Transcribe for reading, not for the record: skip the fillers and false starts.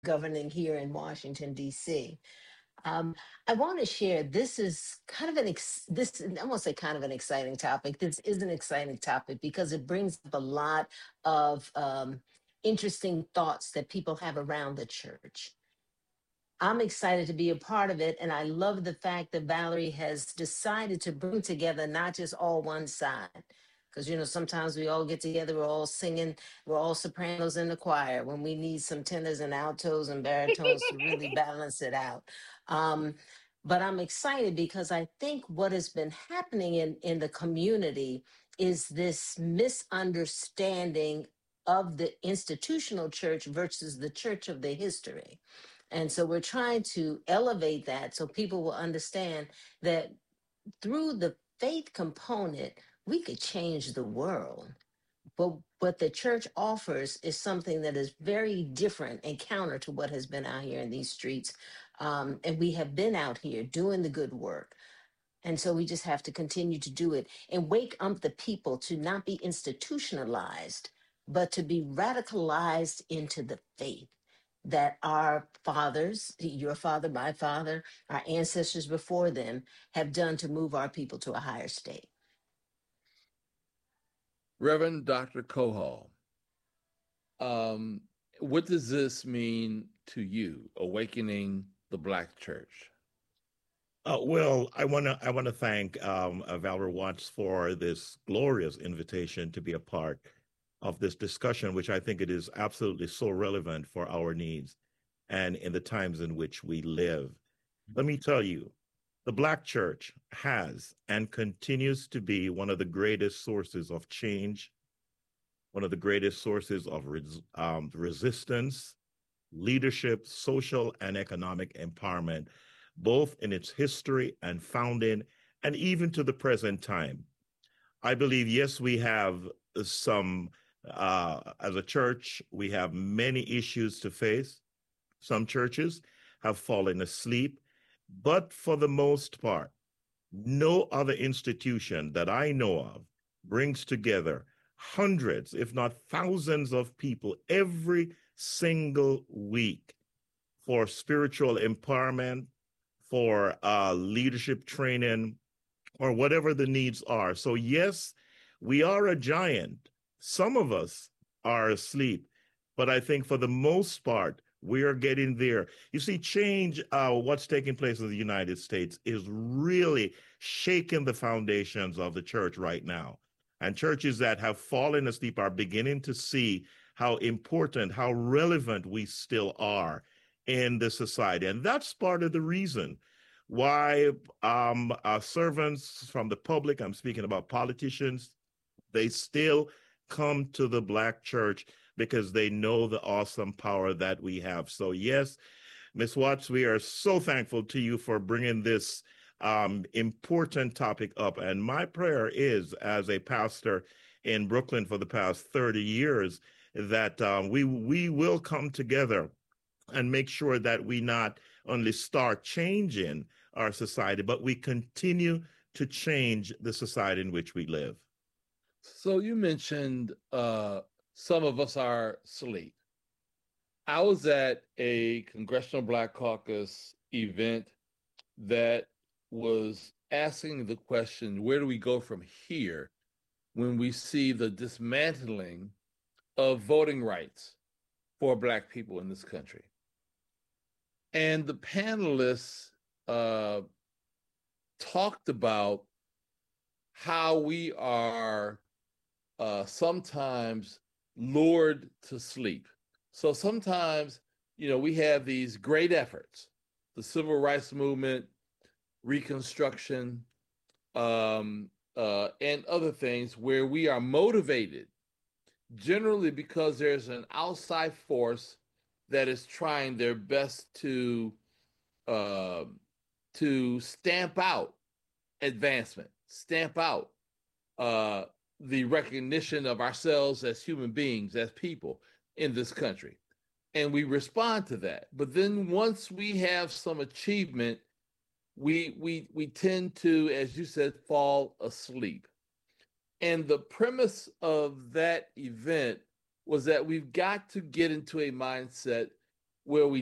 governing here in Washington, D.C. Um, I want to share. This is kind of this. I won't say kind of an exciting topic. This is an exciting topic because it brings up a lot of interesting thoughts that people have around the church. I'm excited to be a part of it. And I love the fact that Valerie has decided to bring together not just all one side. Because, sometimes we all get together, we're all singing, we're all sopranos in the choir when we need some tenors and altos and baritones to really balance it out. Um, but I'm excited because I think what has been happening in the community is this misunderstanding of the institutional church versus the church of the history. And so we're trying to elevate that so people will understand that through the faith component, we could change the world. But what the church offers is something that is very different and counter to what has been out here in these streets. And we have been out here doing the good work. And so we just have to continue to do it and wake up the people to not be institutionalized, but to be radicalized into the faith that our fathers, your father, my father, our ancestors before them have done to move our people to a higher state. Reverend Dr. Kohal, um, what does this mean to you, awakening the Black church? Well, I want to thank Valerie Watts for this glorious invitation to be a part of this discussion, which I think it is absolutely so relevant for our needs and in the times in which we live. Let me tell you, the Black church has and continues to be one of the greatest sources of change, one of the greatest sources of resistance, leadership, social and economic empowerment, both in its history and founding, and even to the present time. I believe, yes, we have some, as a church, we have many issues to face. Some churches have fallen asleep, but for the most part, no other institution that I know of brings together hundreds, if not thousands of people every single week for spiritual empowerment, for leadership training, or whatever the needs are. So, yes, we are a giant. Some of us are asleep, but I think for the most part, we are getting there. You see, change, what's taking place in the United States is really shaking the foundations of the church right now. And churches that have fallen asleep are beginning to see how important, how relevant we still are in the society. And that's part of the reason why servants from the public, I'm speaking about politicians, they still come to the Black church because they know the awesome power that we have. So, yes, Ms. Watts, we are so thankful to you for bringing this important topic up. And my prayer is, as a pastor in Brooklyn for the past 30 years, that we will come together and make sure that we not only start changing our society, but we continue to change the society in which we live. So you mentioned some of us are asleep. I was at a Congressional Black Caucus event that was asking the question, where do we go from here when we see the dismantling of voting rights for Black people in this country? And the panelists uh, talked about how we are sometimes lured to sleep. So sometimes, we have these great efforts, the civil rights movement, Reconstruction, and other things where we are motivated generally because there's an outside force that is trying their best uh, to stamp out advancement, stamp out uh, the recognition of ourselves as human beings, as people in this country. And we respond to that. But then once we have some achievement, we tend to, as you said, fall asleep. And the premise of that event was that we've got to get into a mindset where we